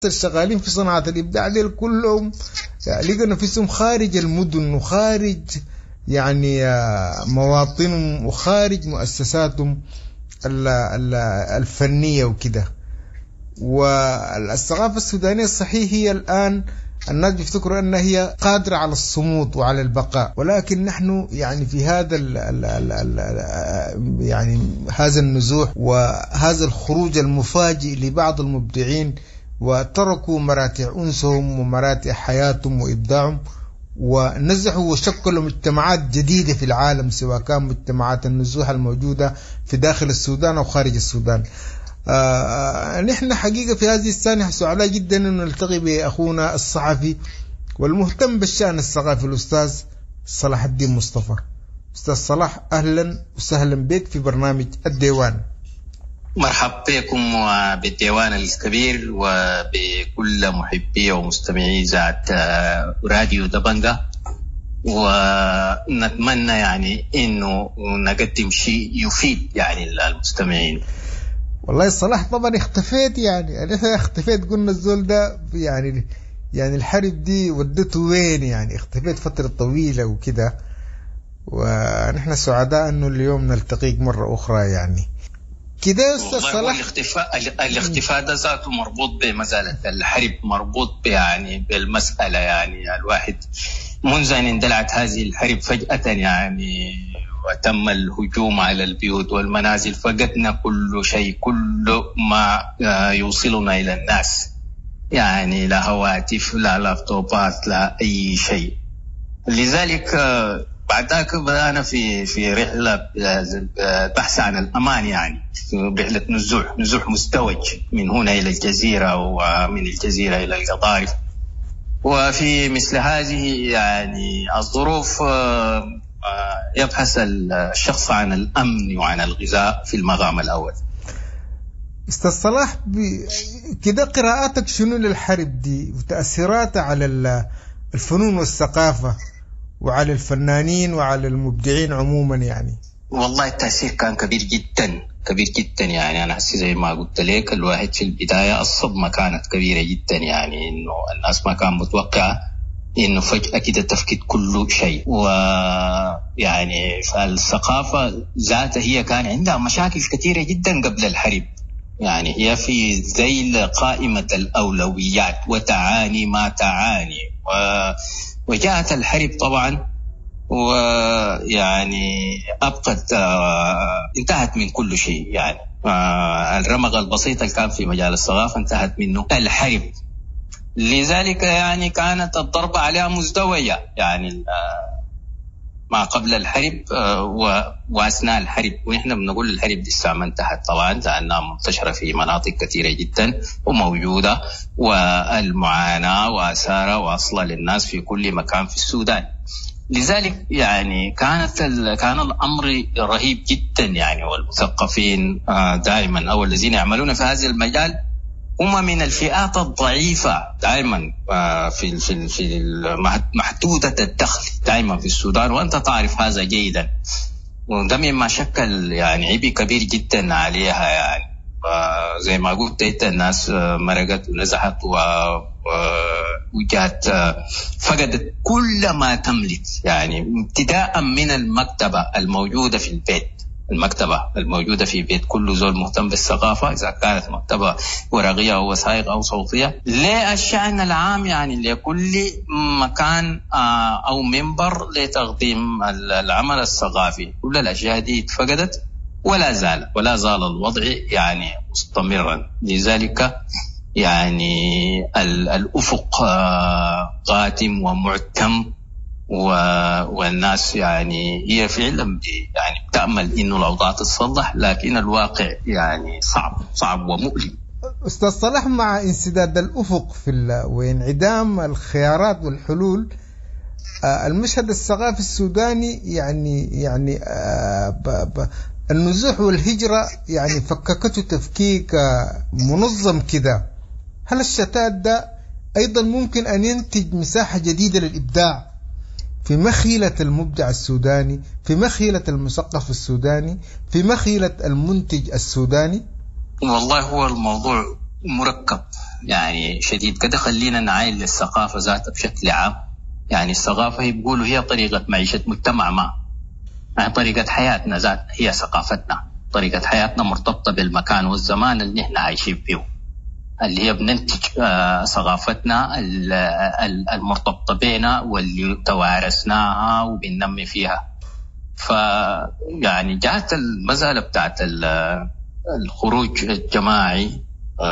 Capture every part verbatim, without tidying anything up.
الشغالين في صناعة الإبداع ديل كلهم لقوا نفسهم خارج المدن وخارج يعني مواطنهم وخارج مؤسساتهم الفنية وكده. والثقافة السودانية الصحيح هي الآن الناس بيفتكروا أنها هي قادرة على الصمود وعلى البقاء، ولكن نحن يعني في هذا ال ال ال ال يعني هذا النزوح وهذا الخروج المفاجئ لبعض المبدعين، وتركوا مراتع أنسهم ومراتع حياتهم وإبداعهم ونزحوا وشكلوا مجتمعات جديدة في العالم، سواء كان مجتمعات النزوح الموجودة في داخل السودان أو خارج السودان. آه نحن حقيقة في هذه السنة سعداء جدا أن نلتقي بأخونا الصحفي والمهتم بالشأن الثقافي الأستاذ صلاح الدين مصطفى. أستاذ صلاح، أهلا وسهلا بك في برنامج الديوان. مرحبا بكم وبالديوان الكبير وبكل محبي ومستمعي ذات راديو دبنجة، ونتمنى يعني إنه نقدم شيء يفيد يعني المستمعين. والله صلاح طبعا اختفيت، يعني أنا اختفيت، قلنا الزول ده يعني يعني الحرب دي ودته وين؟ يعني اختفيت فترة طويلة وكده، ونحن سعداء انه اليوم نلتقيك مرة اخرى يعني كده يا استاذ صلاح. الاختفاء الاختفاء ده ذاته مربوط بمسألة الحرب، مربوط يعني بالمسألة يعني الواحد منذ ان اندلعت هذه الحرب فجأة يعني وتم الهجوم على البيوت والمنازل، فقدنا كل شيء، كل ما يوصلنا إلى الناس، يعني لا هواتف لا لابتوبات لا أي شيء. لذلك بعد ذلك بدأنا في في رحلة بحث عن الأمان، يعني رحلة نزوح نزوح مزدوج من هنا إلى الجزيرة ومن الجزيرة إلى القضارف. وفي مثل هذه يعني الظروف يبحث الشخص عن الأمن وعن الغذاء في المقام الأول. أستاذ صلاح، كده قراءاتك شنو للحرب دي وتأثيراتها على الفنون والثقافة وعلى الفنانين وعلى المبدعين عموما؟ يعني والله التأثير كان كبير جدا كبير جدا، يعني أنا حسي زي ما قلت لك، الواحد في البداية الصدمة كانت كبيرة جدا، يعني إنه الناس ما كان متوقعة إنه فجأة كده تفقد كل شيء. ويعني فالثقافة ذاتها هي كان عندها مشاكل كثيرة جدا قبل الحرب، يعني هي في ذيل قائمة الأولويات وتعاني ما تعاني، وجاءت الحرب طبعا ويعني أبقت انتهت من كل شيء، يعني الرمق البسيط اللي كان في مجال الثقافة انتهت منه الحرب. لذلك يعني كانت الضربة عليها مزدوجة، يعني ما قبل الحرب وأثناء الحرب، ونحن بنقول الحرب لسه ما انتهت طبعا، لأنها منتشرة في مناطق كثيرة جدا وموجودة، والمعاناة وآثارها واصلة للناس في كل مكان في السودان. لذلك يعني كانت كان الأمر رهيب جدا، يعني والمثقفين دائما أو الذين يعملون في هذا المجال هم من الفئات الضعيفة دائما في في في محدودة الدخل دائما في السودان، وأنت تعرف هذا جيدا، وده مما شكل يعني عبء كبير جدا عليها. يعني زي ما قلت انت الناس مرقت ونزحت وجات فقدت كل ما تملك، يعني ابتداء من المكتبة الموجودة في البيت، المكتبة الموجودة في بيت كل زول مهتم بالثقافة، إذا كانت مكتبة ورقية أو وثائق أو صوتية، للشأن العام يعني لكل مكان أو منبر لتقديم العمل الثقافي. كل الأشياء دي اتفقدت ولا زال ولا زال الوضع يعني مستمرا. لذلك يعني الأفق قاتم ومعتم، والناس يعني هي فعلا يعني تأمل إنه الأوضاع تتصلح، لكن الواقع يعني صعب صعب ومؤلم. أستاذ صلاح، مع انسداد الأفق في وانعدام الخيارات والحلول، المشهد الثقافي السوداني يعني يعني ب ب النزوح والهجرة يعني فككته تفكيك منظم كده. هل الشتات ده أيضا ممكن أن ينتج مساحة جديدة للإبداع في مخيلة المبدع السوداني، في مخيلة المثقف السوداني، في مخيلة المنتج السوداني؟ والله هو الموضوع مركب يعني شديد كده. خلينا نعاين للثقافة ذاتها بشكل عام. يعني الثقافة هي بيقولوا هي طريقة معيشة مجتمع ما، يعني طريقة حياتنا ذات هي ثقافتنا. طريقة حياتنا مرتبطة بالمكان والزمان اللي نحن عايشين فيه، اللي هي بننتج ثقافتنا المرتبطة بينا واللي توارثناها وبننمي فيها. فيعني جاءت المسألة بتاعت الخروج الجماعي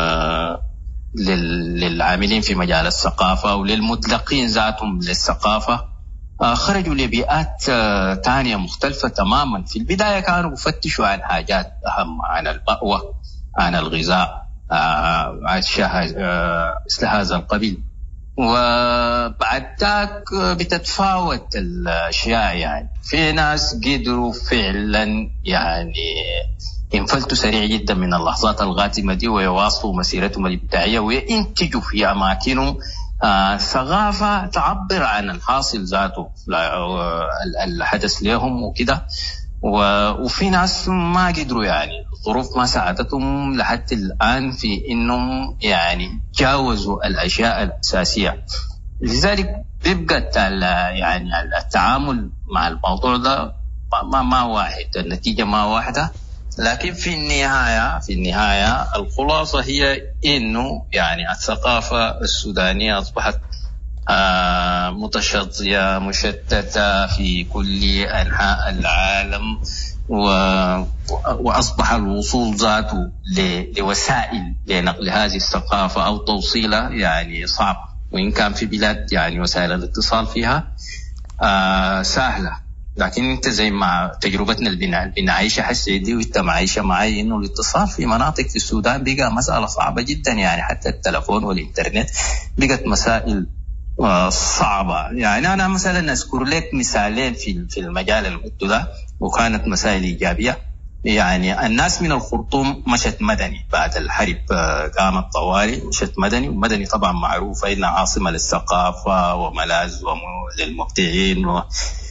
للعاملين في مجال الثقافة وللمتلقين ذاتهم للثقافة، خرجوا لبيئات تانية مختلفة تماما. في البداية كانوا يفتشوا عن حاجات أهم، عن المأوى، عن الغذاء، أشياء مثل هذا القبيل. وبعد ذاك بتتفاوت الأشياء. يعني في ناس قدروا فعلا يعني ينفلتوا سريع جدا من اللحظات الغاتمة دي ويواصلوا مسيرتهم الإبداعية وينتجوا في أماكنهم آه ثقافة تعبر عن الحاصل ذاته الحدث لهم وكده. وفي ناس ما قدروا، يعني الظروف ما ساعدتهم لحد الآن في إنهم يعني جاوزوا الأشياء الأساسية. لذلك بيبقى يعني التعامل مع الموضوع ده ما ما واحد، النتيجة ما واحدة. لكن في النهاية في النهاية الخلاصة هي إنه يعني الثقافة السودانية أصبحت آه متشظية مشتتة في كل أنحاء العالم، وأصبح الوصول ذاته لوسائل لنقل هذه الثقافة أو توصيلها يعني صعب. وإن كان في بلاد يعني وسائل الاتصال فيها آه سهلة، لكن انت زي ما تجربتنا اللي بنعيشها حسي دي وانت معيشه معي انه الاتصال في مناطق في السودان بقى مساله صعبه جدا. يعني حتى التلفون والانترنت بقت مسائل صعبه. يعني انا مثلا اذكر لك مثالين في في المجال المدة ده وكانت مسائل ايجابيه. يعني الناس من الخرطوم مشت مدني بعد الحرب، قامت طوالي مشت مدني. ومدني طبعا معروفه انها عاصمه للثقافه وملاذ للمبدعين و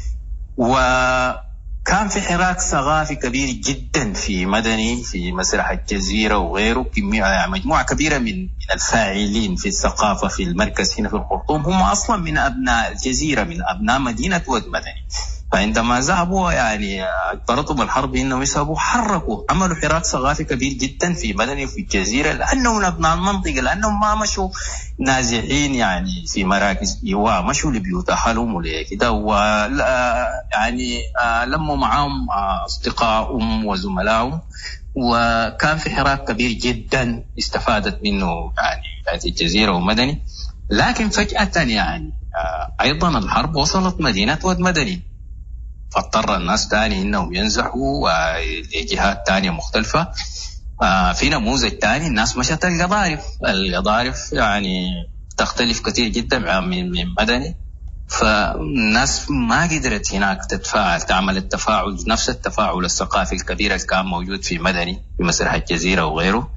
وكان في حراك ثقافي كبير جدا في مدني في مسرح الجزيرة وغيره. مجموعة كبيرة من الفاعلين في الثقافة في المركز هنا في الخرطوم هم أصلا من أبناء الجزيرة، من أبناء مدينة ود مدني. فعندما ذهبوا يعني اضطرتهم الحرب انهم يذهبوا، حركوا عملوا حراك ثقافي كبير جدا في مدني وفي الجزيره، لانهم من ابناء المنطقه، لانهم ما مشوا نازحين يعني في مراكز ايواء، مشوا لبيوت اهلهم ولكده، ويعني لموا معهم اصدقائهم وزملائهم، وكان في حراك كبير جدا استفادت منه يعني هذه الجزيره ومدني. لكن فجاه يعني ايضا الحرب وصلت مدينه ود مدني، فاضطر الناس تاني انهم ينزحوا لجهات تانية مختلفة. في نموذج تاني الناس مشت القضارف. القضارف يعني تختلف كثير جدا من من مدني، فالناس ما قدرت هناك تتفاعل تعمل التفاعل نفس التفاعل الثقافي الكبير اللي كان موجود في مدني في مسرح الجزيرة وغيره.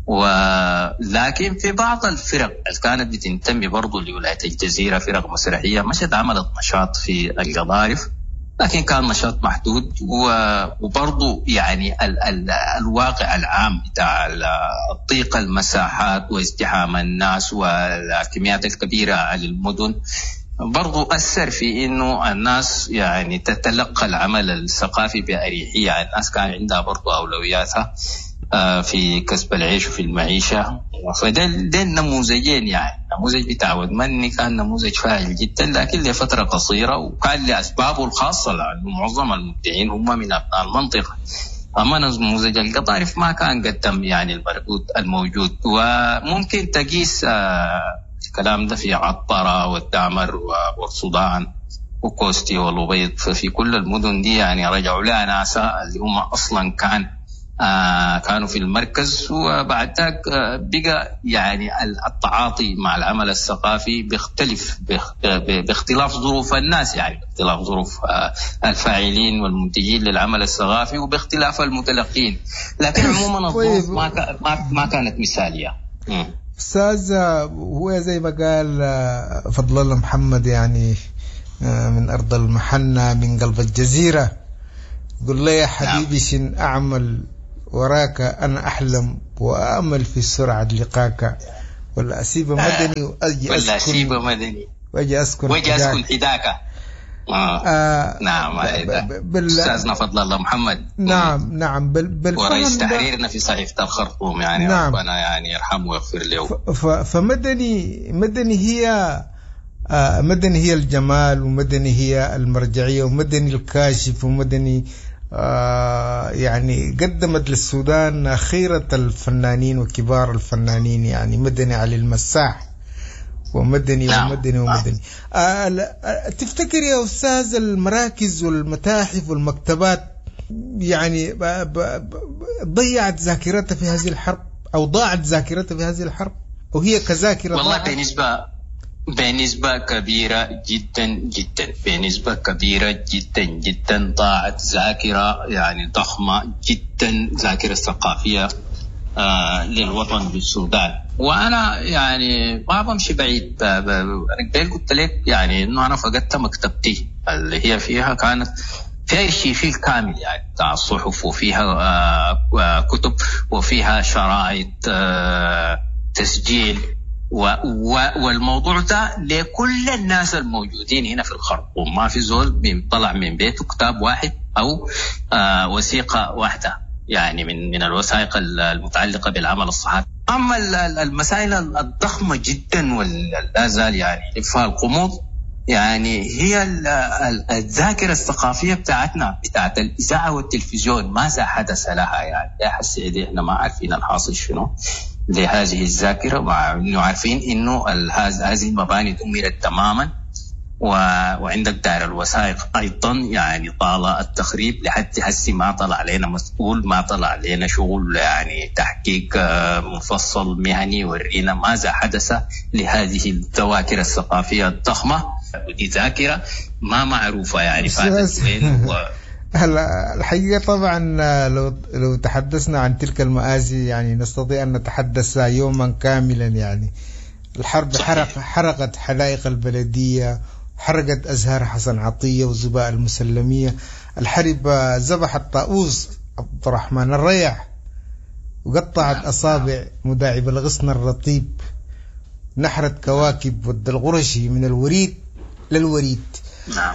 ولكن في بعض الفرق اللي كانت بتنتمي برضو لولاية الجزيرة، فرق مسرحية، مشت عملت نشاط في القضارف، لكن كان نشاط محدود. وبرضو يعني ال ال الواقع العام بتاع ضيق المساحات وازدحام الناس والكميات الكبيرة للمدن برضو أثر في إنه الناس يعني تتلقى العمل الثقافي بأريحية. الناس كان عندها برضو أولوياتها في كسب العيش وفي المعيشة. فده ده النموذجين، يعني النموذج بتاع ود مدني كان نموذج فاعل جدا لكن لفترة قصيرة وكان لأسبابه الخاصة، لأنه معظم المبدعين هم من أبناء المنطقة. أما نموذج القطارف ما كان قدم يعني المردود الموجود. وممكن تقيس الكلام ده في عطارة والدامر والصودان وكوستي والوبيض، ففي كل المدن دي يعني رجعوا لها ناس اللي هم أصلا كان آه كانوا في المركز. وبعد ذلك آه بقى يعني التعاطي مع العمل الثقافي بيختلف باختلاف ظروف الناس، يعني باختلاف ظروف آه الفاعلين والمنتجين للعمل الثقافي وباختلاف المتلقين. لكن عموما الظروف ما ما كانت مثالية. أستاذ، هو زي ما قال فضل الله محمد يعني من أرض المحنة من قلب الجزيرة، قل لي يا حبيبي شن أعمل وراك أنا أحلم وأأمل في سرعة لقاك، ولا أسيب مدني وأجي ولا أسكن أسيب مدني وأجي أسكن وأجي حداك. أسكن حداك. آه. آه نعم. أستاذنا فضل الله محمد. نعم نعم بال ورئيس تحريرنا في صحيفة الخرطوم يعني. نعم. ربنا يعني يرحمه ويغفر له. فمدني مدني هي آه مدني هي الجمال، ومدني هي المرجعية، ومدني الكاشف، ومدني آه يعني قدمت للسودان خيرة الفنانين وكبار الفنانين، يعني مدني علي المساح ومدني نعم. ومدني ومدني. آه تفتكر يا أستاذ المراكز والمتاحف والمكتبات يعني ب ب ضيعت ذاكرتها في هذه الحرب، أو ضاعت ذاكرتها في هذه الحرب، وهي كذاكرة؟ والله بنسبة بنسبة كبيرة جدا جدا بنسبة كبيرة جدا جدا ضاعت ذاكرة يعني ضخمة جدا، ذاكرة ثقافية آه للوطن بالسودان. وأنا يعني ما بمشي بعيد، قبل قلت لك يعني إنه أنا فقدت مكتبتي اللي هي فيها كانت فيها ارشيفيل كامل يعني بتاع الصحف، وفيها آه كتب، وفيها شرائط آه تسجيل، و و والموضوع ده لكل الناس الموجودين هنا في الخرطوم. ما في زول طلع من بيته كتاب واحد أو آه وثيقة واحدة يعني من من الوثائق المتعلقة بالعمل الصحفي. أما المسائل الضخمة جدا ولا زال يعني فيها القمود يعني هي الذاكرة الثقافية بتاعتنا بتاعت الإذاعة والتلفزيون، ماذا حدث لها يعني؟ يا حسيدي احنا ما عارفين الحاصل شنو لهذه الذاكرة، مع انه عارفين انه هذه المباني دمرت تماما. وعندك دار الوثائق ايضا يعني طال التخريب لحد هسه ما طلع علينا مسؤول، ما طلع علينا شغل يعني تحقيق مفصل مهني يورينا ماذا حدث لهذه الذواكر الثقافية الضخمة. ودي ذاكرة ما معروفة يعني فاتت وين. هلا الحقيقة طبعا لو لو تحدثنا عن تلك المآسي يعني نستطيع أن نتحدث يوما كاملا. يعني الحرب حرق حرقت حدائق البلدية، حرقت أزهار حسن عطية وزباء المسلمية. الحرب ذبحت طاووس عبد الرحمن الريح، وقطعت أصابع مداعب الغصن الرطيب، نحرت كواكب ود الغرشي من الوريد للوريد. نعم.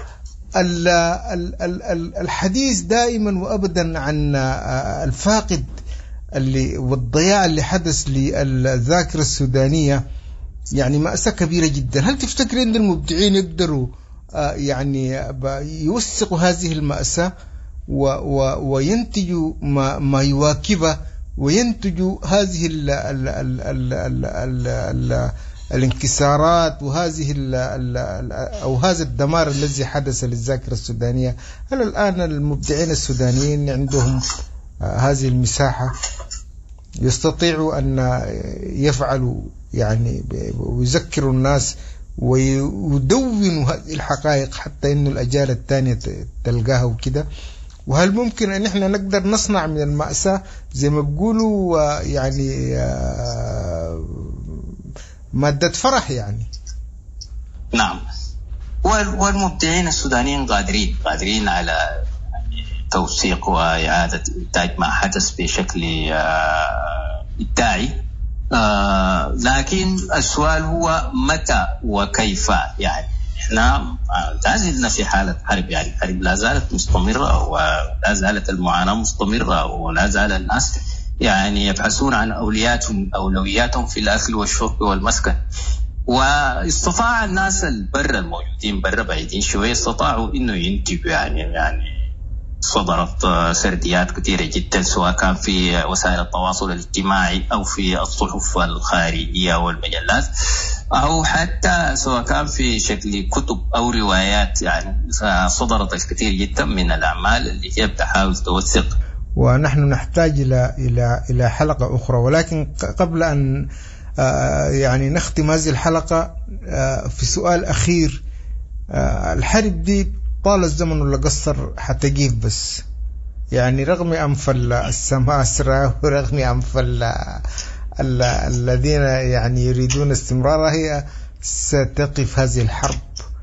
الحديث دائما وأبدا عن الفاقد اللي والضياع اللي حدث للذاكرة السودانية يعني مأساة كبيرة جدا. هل تفتكر أن المبدعين يقدروا يعني يوثقوا هذه المأساة وينتجوا ما, ما يواكبه، وينتجوا هذه ال ال ال ال ال ال ال الانكسارات وهذه ال ال أو هذا الدمار الذي حدث للذاكرة السودانية؟ هل الآن المبدعين السودانيين عندهم هذه المساحة يستطيعوا أن يفعلوا يعني ويذكروا الناس ويدونوا هذه الحقائق حتى إنه الأجيال الثانية تلقاها وكده؟ وهل ممكن أن احنا نقدر نصنع من المأساة زي ما بيقولوا يعني مادة فرح يعني؟ نعم. والمبدعين السودانيين قادرين قادرين على توثيق وإعادة إنتاج ما حدث بشكل إبداعي، لكن السؤال هو متى وكيف. يعني احنا لا زلنا في حالة حرب، يعني الحرب لا زالت مستمرة ولا زالت المعاناة مستمرة، ولا زال الناس يعني يبحثون عن أولوياتهم أولوياتهم في الأكل والشرب والمسكن. واستطاع الناس البر الموجودين بر بعيدين شوية استطاعوا إنه ينتجوا يعني يعني صدرت سرديات كثيرة جدا سواء كان في وسائل التواصل الاجتماعي أو في الصحف الخارجية والمجلات، أو حتى سواء كان في شكل كتب أو روايات. يعني صدرت الكثير جدا من الأعمال اللي هي بتحاول توثق. ونحن نحتاج إلى إلى إلى حلقة أخرى، ولكن قبل أن يعني نختم هذه الحلقة في سؤال أخير. الحرب دي طال الزمن ولا قصر حتجيب بس، يعني رغم أنف السماسرة ورغم أنف الذين يعني يريدون استمرارها، هي ستقف هذه الحرب.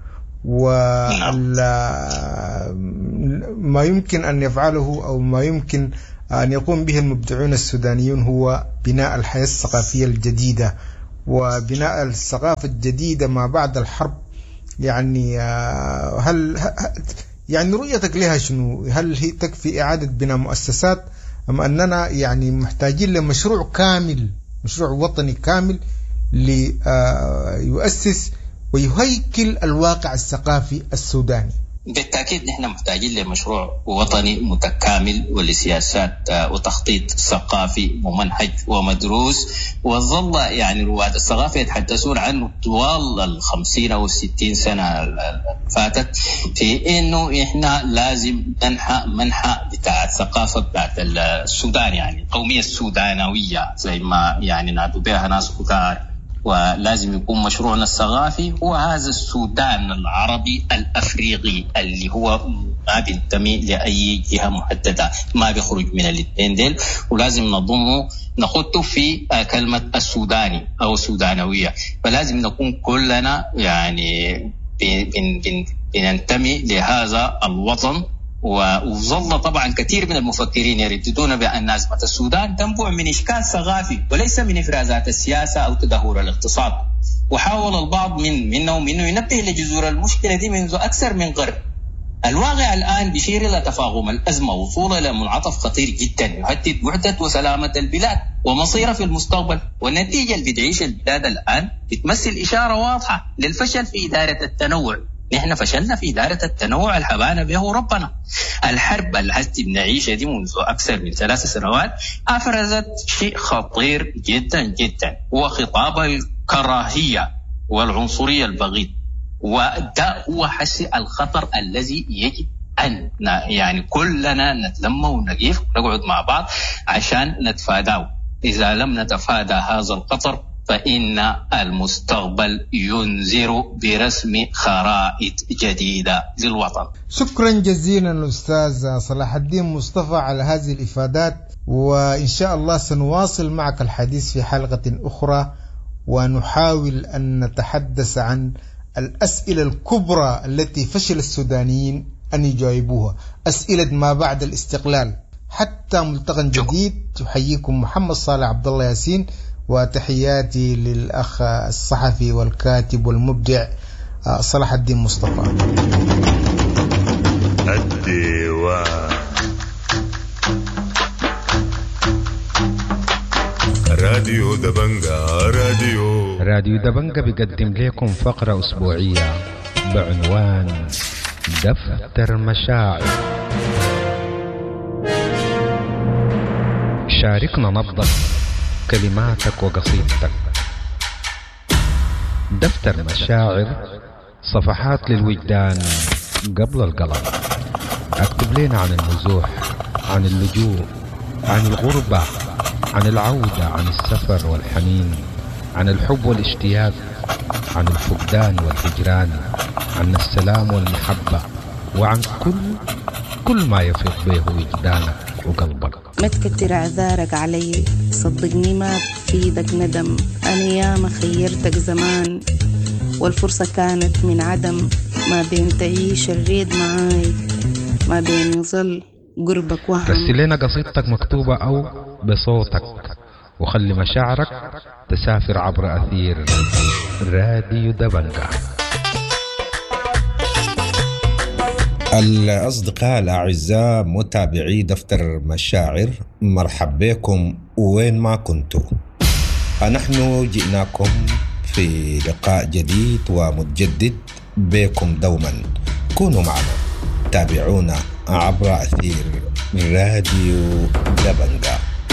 وما يمكن أن يفعله أو ما يمكن أن يقوم به المبدعون السودانيون هو بناء الحياة الثقافية الجديدة وبناء الثقافة الجديدة ما بعد الحرب، يعني هل يعني رؤيتك لها شنو؟ هل هي تكفي إعادة بناء مؤسسات أم أننا يعني محتاجين لمشروع كامل، مشروع وطني كامل ليؤسس ويهيكل الواقع الثقافي السوداني؟ بالتأكيد نحن محتاجين لمشروع وطني متكامل ولسياسات وتخطيط ثقافي ممنهج ومدروس، وظل يعني رواد الثقافة يتحدثون عنه طوال الخمسين أو الستين سنة فاتت، في إنه إحنا لازم ننحى منحى بتاع الثقافة بتاعت السودان، يعني القومية السودانوية زي ما يعني نادوا بها ناس كتار. ولازم يكون مشروعنا الثقافي هو هذا السودان العربي الأفريقي اللي هو ما بينتمي لأي جهة محددة، ما بيخرج من الاثنين ديل، ولازم نضمه نخطه في كلمة السوداني أو السودانوية. فلازم نكون كلنا يعني بن بن بننتمي لهذا الوطن. وظل طبعا كثير من المفكرين يرددون بأن أزمة السودان تنبع من إشكال ثقافي وليس من إفرازات السياسة أو تدهور الاقتصاد. وحاول البعض من منهم إنه ينبه لجذور المشكلة دي منذ أكثر من قرن. الواقع الآن بيشير إلى تفاقم الأزمة وصولا إلى منعطف خطير جدا يهدد وحدة وسلامة البلاد ومصيرها في المستقبل. والنتيجة اللي بتعيش البلاد الآن بتمثل إشارة واضحة للفشل في إدارة التنوع. نحن فشلنا في إدارة التنوع الحبانا به ربنا. الحرب اللي هسه بنعيشها دي منذ أكثر من ثلاث سنوات أفرزت شيء خطير جدا جدا، هو خطاب الكراهية والعنصرية البغيض. وده هو حس الخطر الذي يجب أن يعني كلنا نتلم ونقف ونقعد مع بعض عشان نتفاداه. إذا لم نتفادى هذا الخطر فإن المستقبل ينذر برسم خرائط جديدة للوطن. شكرا جزيلا أستاذ صلاح الدين مصطفى على هذه الإفادات، وإن شاء الله سنواصل معك الحديث في حلقة أخرى ونحاول أن نتحدث عن الأسئلة الكبرى التي فشل السودانيين أن يجاوبوها، أسئلة ما بعد الاستقلال. حتى ملتقى جديد، يحييكم محمد صالح عبد الله ياسين، وتحياتي للأخ الصحفي والكاتب والمبدع صلاح الدين مصطفى. الديوان راديو دبنجا راديو راديو دبنجا بيقدم لكم فقرة أسبوعية بعنوان دفتر مشاعر. شاركنا نبضك، كلماتك وقصيدتك. دفتر مشاعر، صفحات للوجدان قبل القلم. اكتب لنا عن النزوح، عن اللجوء، عن الغربة، عن العودة، عن السفر والحنين، عن الحب والاشتياق، عن الفقدان والهجران، عن السلام والمحبة، وعن كل كل ما يفيض به وجدانك وقلبك. ما تكتر اعذارك علي، صدقني ما بفيدك ندم. انا ياما خيرتك زمان والفرصة كانت من عدم، ما بين تعيش الريد معاي، ما بين يظل قربك وهم. رسل لنا قصيدتك مكتوبة أو بصوتك، وخلي مشاعرك تسافر عبر أثير راديو دبنجا. الأصدقاء الأعزاء متابعي دفتر مشاعر، مرحب بكم وين ما كنتوا. نحن جئناكم في لقاء جديد ومتجدد بكم دوما. كونوا معنا، تابعونا عبر أثير راديو دبنجا.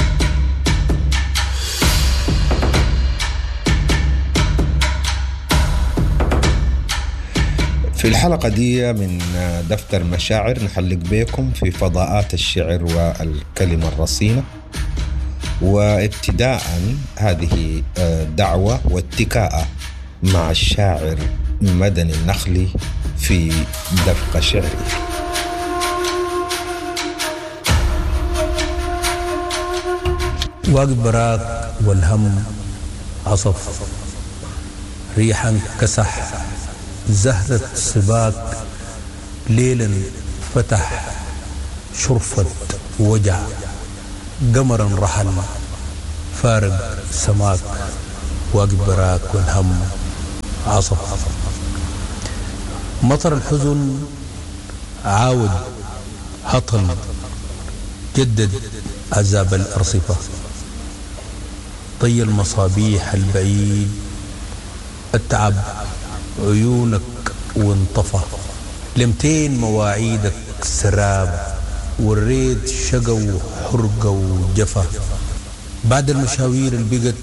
في الحلقة دي من دفتر مشاعر نحلق بكم في فضاءات الشعر والكلمة الرصينة. وابتداء هذه دعوة واتكاء مع الشاعر مدني النخلي في دفق شعري. واقف براك والهم عصف، ريحا كسح زهرة سباك، ليلا فتح شرفة وجع، قمرا رحل فارق سماك. واقف براك والهم عصف. مطر الحزن عاود هطل جدد عذاب الأرصفة. طي المصابيح البعيد التعب عيونك وانطفى. لمتين مواعيدك سراب والريد شقى وحرقة وجفا. بعد المشاوير اللي بقت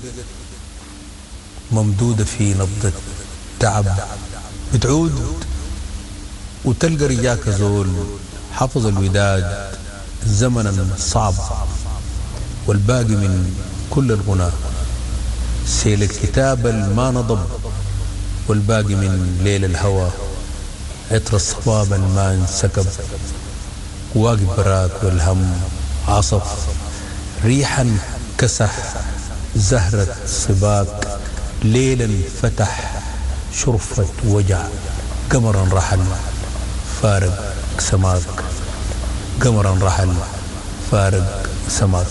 ممدودة في نبضة تعب بتعود وتلقى رجاك زول حفظ الوداد زمنا صعب. والباقي من كل الغنى سيل الكتاب الما نضب. والباقي من ليل الهوى عطر الصباب الما انسكب. واقف براك والهم عصف. ريحا كسح زهرة صباك. ليلا فتح شرفة وجع. قمرا رحل فارق سماك. قمرا رحل فارق سماك.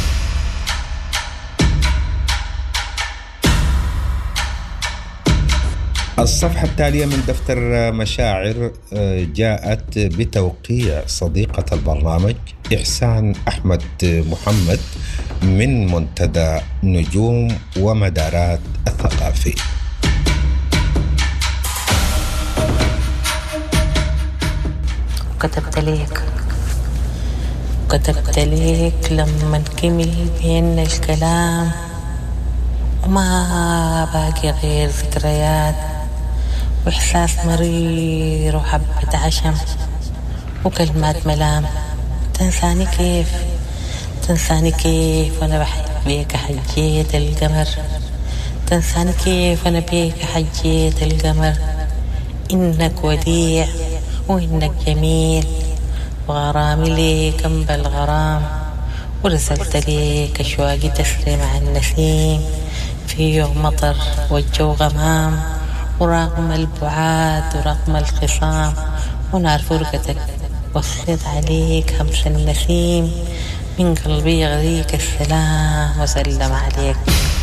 الصفحة التالية من دفتر مشاعر جاءت بتوقيع صديقة البرنامج إحسان أحمد محمد من منتدى نجوم ومدارات الثقافي. كتبت ليك كتبت ليك لما نكمل بينا الكلام وما باقي غير ذكريات وإحساس مرير وحبة عشم وكلمات ملام. تنساني كيف تنساني كيف وأنا بحب بيك حجيت القمر. تنساني كيف وأنا بيك حجيت القمر. إنك وديع وإنك جميل وغرامي ليك أنبى الغرام. ورسلت ليك أشواقي تسري مع النسيم في يوم مطر والجو غمام. ورغم البعاد ورغم الخصام ونار فرقتك وصيت عليك همس النسيم. من قلبي يغريك السلام وسلم عليك.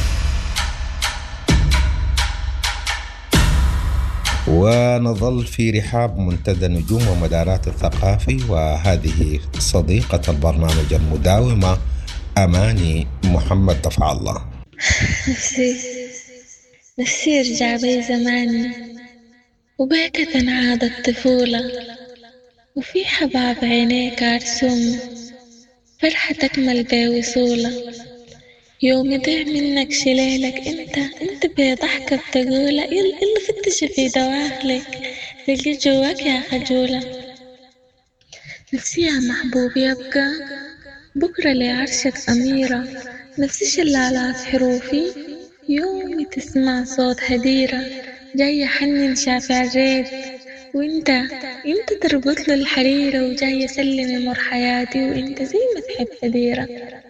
ونظل في رحاب منتدى نجوم ومدارات الثقافي، وهذه صديقة البرنامج المداومة أماني محمد دفع الله. نفسي نفسي يرجع بي زماني وبيك تنعاد الطفولة وفي حباب عينيك أرسم فرحة تكمل بي وصولة. يوم يضيع منك شليلك انت انت بضحكة بتقولة يلا يلا فتش في دواخلك تلقي جواك يا خجولة. نفسي يا محبوبي يبقى بكرة لعرشك أميرة. نفسي شلالات حروفي يومي تسمع صوت هديرة جاي حنن شافع الريد وانت انت تربط له الحريرة وجاي سلم مر حياتي وانت زي ما تحب هديرة.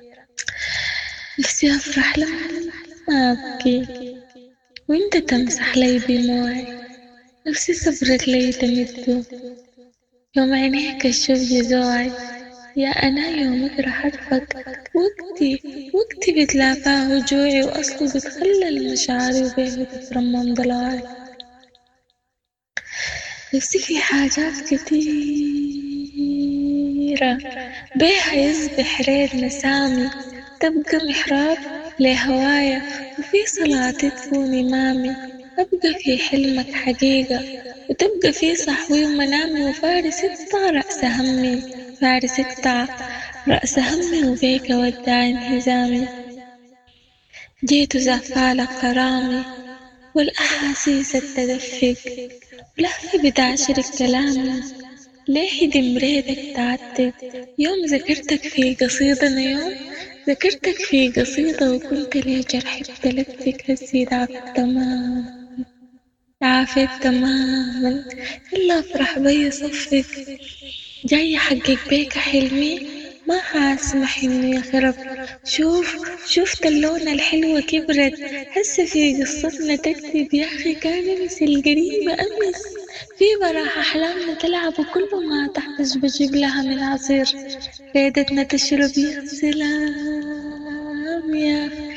نفسي أفرح لما ما أبكي وإنت تمسح لي دموعي. نفسي صبرك لي تمده يوم عينيك الشوف جزوعي. يا أنا يومك رح أرفق وقتي وقتي بتلافاه وجوعي وأصله بتخلل مشاعري وبيه بترمم ضلالي. نفسي في حاجات كتيرة بيها يصبح ريد مسامي تبقى محراب لهوايا وفي صلاتي تكون إمامي. أبقى في حلمك حقيقة وتبقى في صحوي ومنامي وفارس اقطع رأس همي فارس اقطع رأس همي وبيك وداع انهزامي. جيت زفالك غرامي والأحاسيس التدفق ولهفة بدعشرك كلامي. ليه دمريدك تعتد يوم ذكرتك في قصيدة يوم ذكرتك في قصيدة وكنت لي جرح بتلفك هزيد عافيت تماما عافيت تماما. إلا أفرح بي صفك جاي حقك بيك حلمي ما حاسمح إنه يخرب. شوف شوفت اللون الحلوة كبرت هسه في قصتنا تكتب يا أخي كان مثل قريبة أمس في براح أحلامنا تلعب وكل ما تحتاج بجيب لها من عصير ريدتنا تشرب. يا سلام يا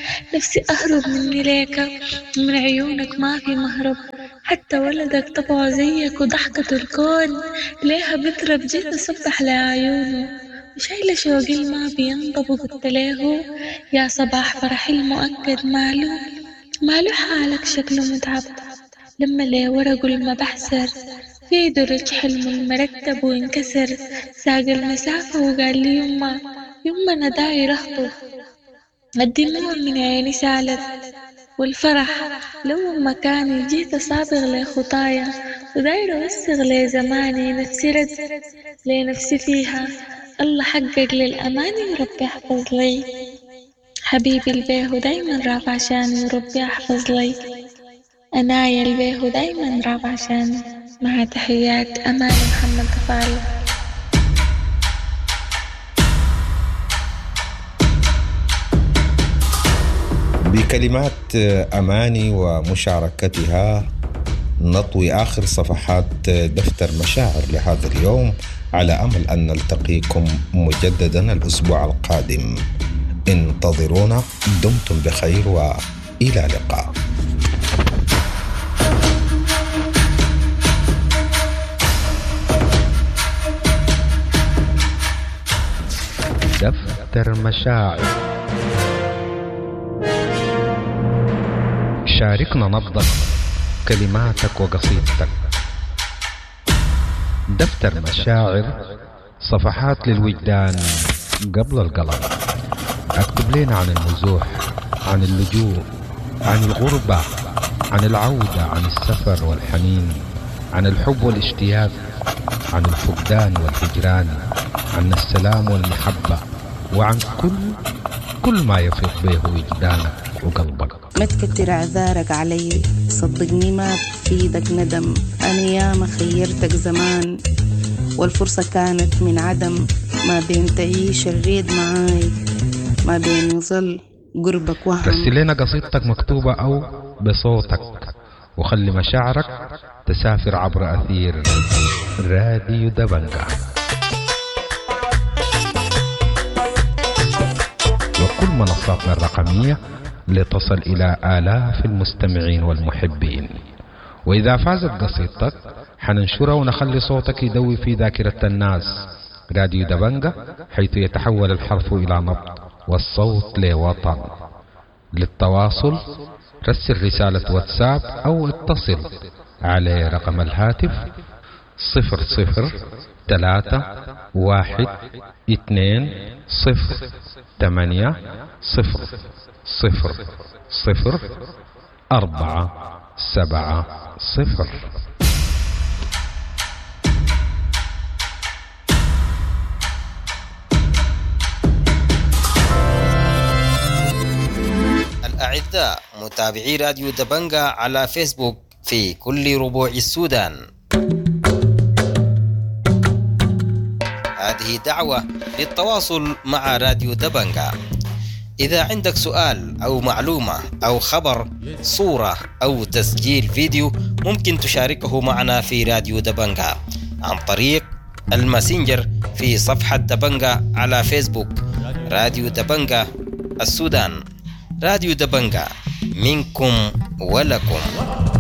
نفسي أهرب مني ليك، من عيونك ما في مهرب، حتى ولدك طبعه زيك وضحكة الكون ليها بترب، جيت أصبح لعيونه وشايلة شوقي ما بينضب، وقلت له يا صباح فرحي المؤكد ماله ماله حالك شكله متعب، لما لي ورقه لما بحسر في درج حلم المرتب وانكسر، ساق المسافة وقال لي يما يما أنا داير أخطب، الدموع من عيني سالت والفرح لو مكاني، جيت أصابغ لي خطايا وداير أوسغ لي زماني، نفسي رد لنفسي فيها الله حقق للأماني وربي يحفظ لي، حبيبي البيه دايما رافع عشاني وربي يحفظ لي، أنايا البيه دايما رافع عشاني، مع تحيات أماني محمد غفاري. بكلمات أماني ومشاركتها نطوي آخر صفحات دفتر مشاعر لهذا اليوم، على أمل أن نلتقيكم مجددا الأسبوع القادم. انتظرونا، دمتم بخير وإلى اللقاء. دفتر مشاعر، شاركنا نبضك، كلماتك وقصيدتك. دفتر مشاعر، صفحات للوجدان قبل القلم. اكتب لنا عن النزوح، عن اللجوء، عن الغربة، عن العودة، عن السفر والحنين، عن الحب والاشتياق، عن الفقدان والهجران، عن السلام والمحبة، وعن كل كل ما يفيض به وجدانك وقلبك. ما تكتر اعذارك علي، صدقني ما بفيدك ندم، انا ياما خيرتك زمان والفرصة كانت من عدم، ما بين تعيش الريد معاي، ما بين يظل قربك وهم. رسل لنا قصيدتك مكتوبة أو بصوتك، وخلي مشاعرك تسافر عبر أثير راديو دبنجة. وكل منصاتنا الرقمية لتصل إلى آلاف المستمعين والمحبين. وإذا فازت قصيدتك حننشرها ونخلي صوتك يدوي في ذاكرة الناس. راديو دبنجة، حيث يتحول الحرف إلى نبض والصوت لوطن. للتواصل رسل رسالة واتساب أو اتصل على رقم الهاتف صفر صفر ثلاثة واحد اثنين صفر ثمانية صفر صفر صفر أربعة سبعة صفر. الأعزاء متابعي راديو دبنجة على فيسبوك في كل ربوع السودان، هذه دعوة للتواصل مع راديو دبنجة. إذا عندك سؤال أو معلومة أو خبر، صورة أو تسجيل فيديو، ممكن تشاركه معنا في راديو دبنجة عن طريق الماسنجر في صفحة دبنجة على فيسبوك. راديو دبنجة السودان، راديو دبنجة، منكم ولكم.